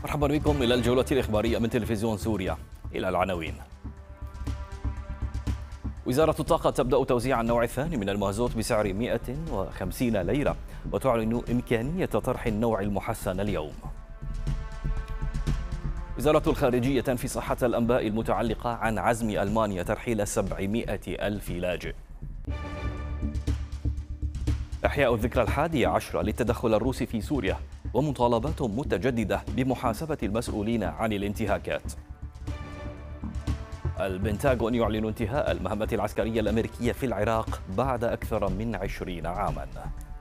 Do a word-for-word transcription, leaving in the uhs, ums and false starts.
مرحبا بكم إلى الجولة الإخبارية من تلفزيون سوريا. إلى العناوين. وزارة الطاقة تبدأ توزيع النوع الثاني من المازوت بسعر مئة وخمسين ليرة، وتعلن إمكانية طرح النوع المحسن اليوم. وزارة الخارجية تنفي صحة الأنباء المتعلقة عن عزم ألمانيا ترحيل سبعمئة ألف لاجئ. إحياء الذكرى الحادية عشرة للتدخل الروسي في سوريا، ومطالبات متجددة بمحاسبة المسؤولين عن الانتهاكات. البنتاغون يعلن انتهاء المهمة العسكرية الأمريكية في العراق بعد أكثر من عشرين عاماً.